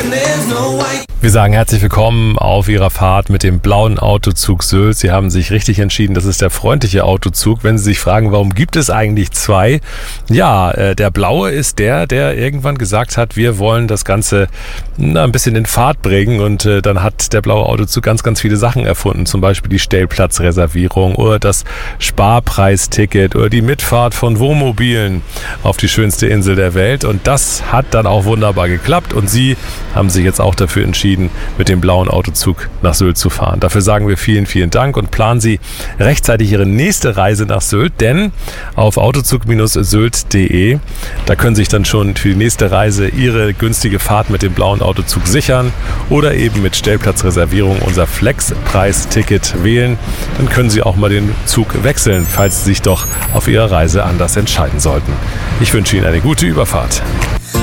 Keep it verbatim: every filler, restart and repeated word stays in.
Wir sagen herzlich willkommen auf Ihrer Fahrt mit dem blauen Autozug Sylt. Sie haben sich richtig entschieden, das ist der freundliche Autozug. Wenn Sie sich fragen, warum gibt es eigentlich zwei? Ja, äh, der blaue ist der, der irgendwann gesagt hat, wir wollen das Ganze na, ein bisschen in Fahrt bringen. Und äh, dann hat der blaue Autozug ganz, ganz viele Sachen erfunden. Zum Beispiel die Stellplatzreservierung oder das Sparpreisticket oder die Mitfahrt von Wohnmobilen auf die schönste Insel der Welt. Und das hat dann auch wunderbar geklappt. Und Sie haben sich jetzt auch dafür entschieden, mit dem blauen Autozug nach Sylt zu fahren. Dafür sagen wir vielen, vielen Dank und planen Sie rechtzeitig Ihre nächste Reise nach Sylt, denn auf autozug Bindestrich sylt Punkt de, da können Sie sich dann schon für die nächste Reise Ihre günstige Fahrt mit dem blauen Autozug sichern oder eben mit Stellplatzreservierung unser Flexpreisticket wählen. Dann können Sie auch mal den Zug wechseln, falls Sie sich doch auf Ihrer Reise anders entscheiden sollten. Ich wünsche Ihnen eine gute Überfahrt.